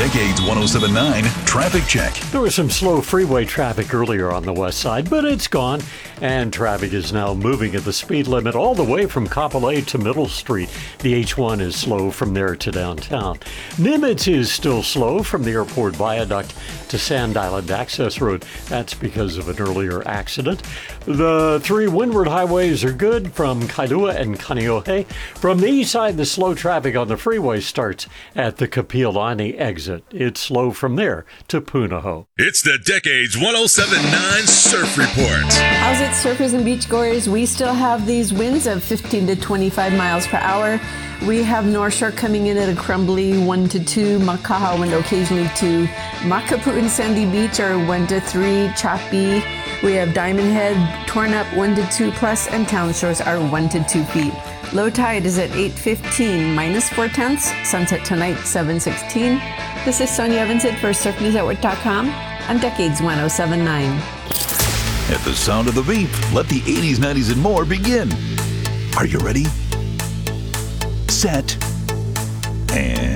Decades 107.9 Traffic Check. There was some slow freeway traffic earlier on the west side, but it's gone, and traffic is now moving at the speed limit all the way from Kapolei to Middle Street. The H1 is slow from there to downtown. Nimitz is still slow from the airport viaduct to Sand Island Access Road. That's because of an earlier accident. The three windward highways are good from Kailua and Kaneohe. From the east side, the slow traffic on the freeway starts at the Kapiolani exit. It's slow from there to Punahou. It's the Decades 107.9 Surf Report. How's it, surfers and beachgoers? We still have these winds of 15 to 25 miles per hour. We have North Shore coming in at a crumbly 1 to 2, Makaha wind occasionally 2. Makapu'u and Sandy Beach are 1 to 3, choppy. We have Diamond Head torn up 1 to 2 plus, and Town Shores are 1 to 2 feet. Low tide is at 8:15, minus 4/10. Sunset tonight, 7:16. This is Sonia Evanson for SurfNewsNetwork.com on Decades 107.9. At the sound of the beep, let the 80s, 90s, and more begin. Are you ready? Set. And